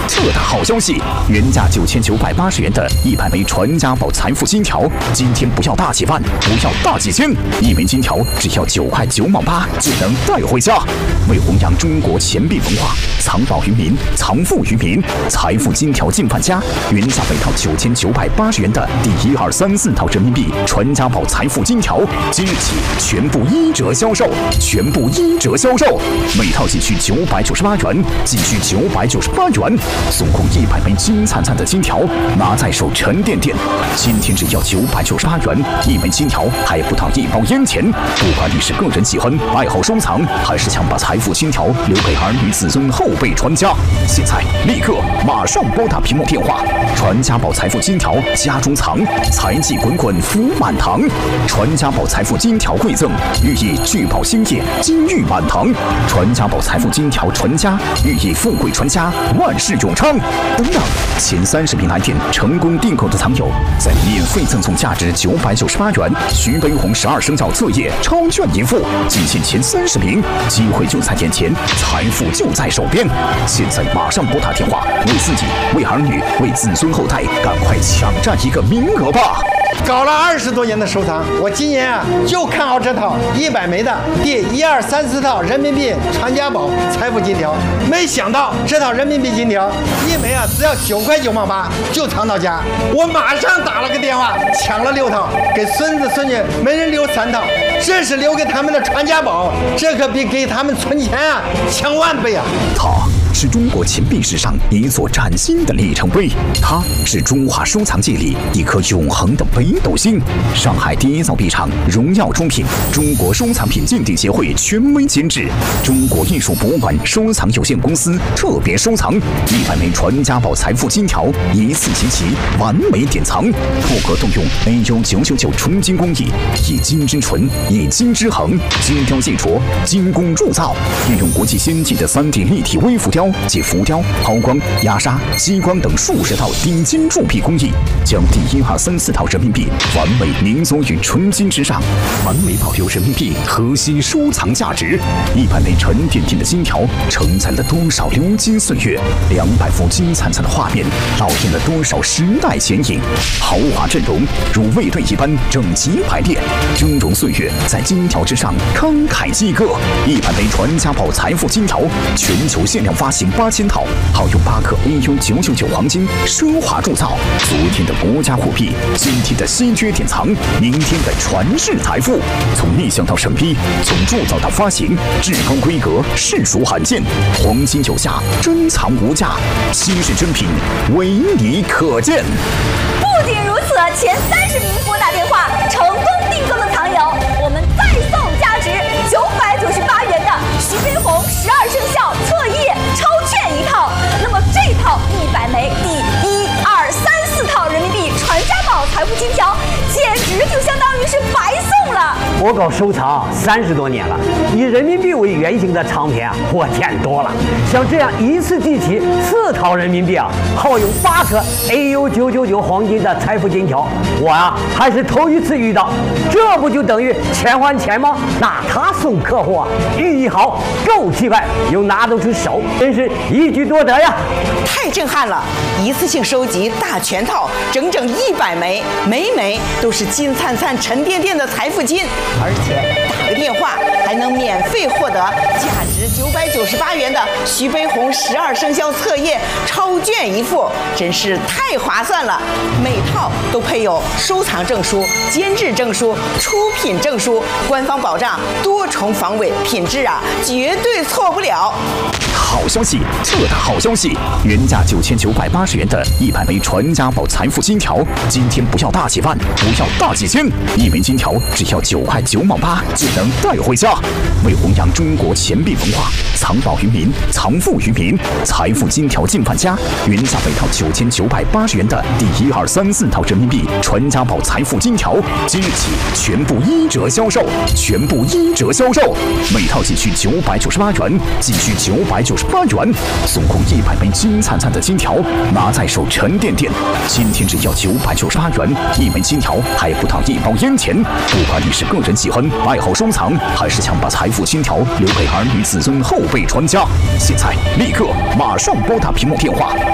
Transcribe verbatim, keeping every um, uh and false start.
特大好消息！原价九千九百八十元的一百枚传家宝财富金条，今天不要大几万，不要大几千，一枚金条只要九块九毛八就能带回家。为弘扬中国钱币文化，藏宝于民，藏富于民，财富金条进贩家，原价每套九千九百八十元的第一二三四套人民币传家宝财富金条，今日起全部一折销售，全部一折销售，每套仅需九百九十八元，仅需九百九十八元，送空一百枚金灿灿的金条，拿在手沉甸甸。今天只要九百九十八元一枚金条，还不到一包烟钱。不管你是个人喜欢、爱好收藏，还是想把财富金条留给儿女子孙后辈传家，现在立刻马上拨打屏幕电话，传家宝财富金条家中藏，财气滚滚福满堂。传家宝财富金条馈赠，寓意聚宝兴业，金玉满堂。传家宝财富金条传家，寓意富贵传家，万事永昌。等等，前三十名来电成功订购的藏友，再免费赠送价值九百九十八元徐悲鸿十二生肖册页超券一副，仅限前三十名，机会就在眼前，财富就在手边。现在马上拨打电话，为自己、为儿女、为子孙后代，赶快抢占一个名额吧！ 搞了二十多年的收藏，我今年啊就看好这套一百枚的第一二三四套人民币传家宝财富金条。没想到这套人民币金条一枚啊只要九块九毛八就藏到家，我马上打了个电话抢了六套，给孙子孙女每人留三套，这是留给他们的传家宝，这可比给他们存钱啊强万倍啊！ 它是中国钱币史上一座崭新的里程碑，它是中华收藏界里一颗永恒的北斗星。上海第一造币厂荣耀出品，中国收藏品鉴定协会权威监制，中国艺术博物馆收藏有限公司特别收藏一百枚传家宝财富金条，一次集齐，完美典藏，不可动用 A U 九九九纯金工艺，以金之纯，以金之恒，精雕细琢，精工铸造，运用国际先进的 三 D 立体微浮雕及浮雕、抛光、压砂、激光等数十套顶尖铸币工艺，将第一二三四套人民币完美凝缩于纯金之上，完美保留人民币核心收藏价值。一百枚沉甸甸的金条，承载了多少流金岁月？两百幅金灿灿的画面，烙印了多少时代剪影？豪华阵容如卫队一般整齐排列，峥嵘岁月在金条之上慷慨激歌。一百枚传家宝财富金条，全球限量发行八千套，好用八克 A U 九九九黄金，奢华铸造。昨天的国家货币，今天的稀缺典藏，明天的传世财富。从立项到审批，从铸造到发行，至高规格，实属罕见。黄金有价，珍藏无价，稀世珍品，唯你可见。 不仅如此，前三十名拨打电话成功订购的藏友，我们再送价值九百九十八元的徐悲鸿十二生肖册页超券一套。那么这套一百枚第一二三四套人民币传家宝财富金条，简直就相当于是白送了。 我搞收藏三十多年了，以人民币为原型的藏品啊，我见多了。像这样一次集齐四套人民币啊，耗用八克 A U 九九九黄金的财富金条，我啊还是头一次遇到。这不就等于钱还钱吗？那他送客户啊，寓意好，够气派，又拿得出手，真是一举多得呀！ 太震撼了！一次性收集大全套，整整一百枚，每枚都是金灿灿、沉甸甸的财富金，而且打个电话还能免费获得价值九百九十八元的徐悲鸿十二生肖册页超卷一副，真是太划算了！每套都配有收藏证书、监制证书、出品证书，官方保障多重防伪，品质啊绝对错不了。 好消息，特大好消息！原价九千九百八十元的一百枚传家宝财富金条，今天不要大几万，不要大几千，一枚金条只要九块九毛八就能带回家。为弘扬中国钱币文化，藏宝于民，藏富于民，财富金条进贩家，原价每套九千九百八十元的第一二三四套人民币传家宝财富金条，今日起全部一折销售，全部一折销售，每套仅需九百九十八元，仅需九百九十八元，送空一百枚金灿灿的金条，拿在手沉甸甸。今天只要九百九十八元一枚金条，还不到一包烟钱。不管你是个人喜欢、爱好收藏，还是想把财富金条留给儿女子孙后辈传家，现在立刻马上拨打屏幕电话。